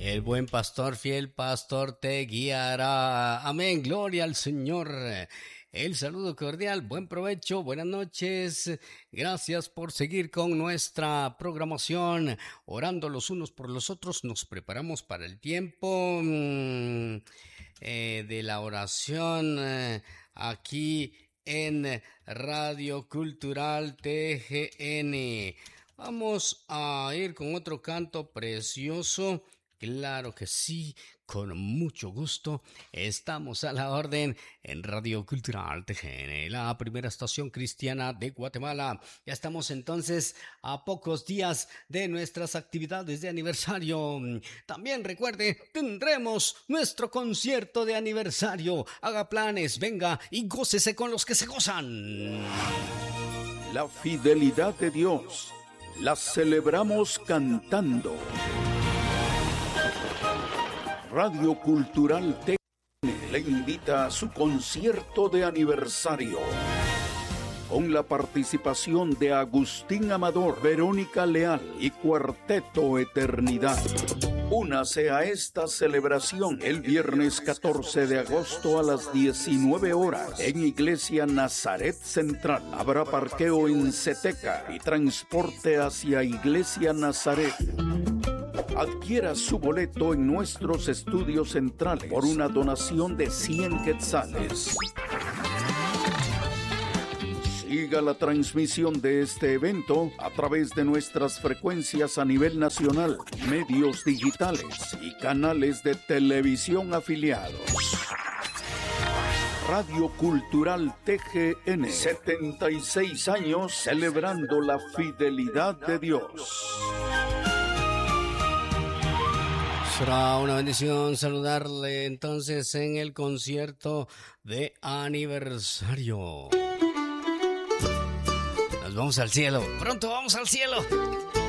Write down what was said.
El buen pastor, fiel pastor, te guiará. Amén, gloria al Señor. El saludo cordial, buen provecho, buenas noches. Gracias por seguir con nuestra programación. Orando los unos por los otros, nos preparamos para el tiempo de la oración aquí en Radio Cultural TGN. Vamos a ir con otro canto precioso. Claro que sí, con mucho gusto. Estamos a la orden en Radio Cultural TGN, la primera estación cristiana de Guatemala. Ya estamos entonces a pocos días de nuestras actividades de aniversario. También recuerde, tendremos nuestro concierto de aniversario. Haga planes, venga y gócese con los que se gozan. La fidelidad de Dios la celebramos cantando. Radio Cultural TGN le invita a su concierto de aniversario con la participación de Agustín Amador, Verónica Leal y Cuarteto Eternidad. Únase a esta celebración el viernes 14 de agosto a las 19 horas en Iglesia Nazaret Central. Habrá parqueo en Ceteca y transporte hacia Iglesia Nazaret. Adquiera su boleto en nuestros estudios centrales por una donación de 100 quetzales. Siga la transmisión de este evento a través de nuestras frecuencias a nivel nacional, medios digitales y canales de televisión afiliados. Radio Cultural TGN, 76 años celebrando la fidelidad de Dios. Será una bendición saludarle entonces en el concierto de aniversario. Nos vamos al cielo, pronto vamos al cielo.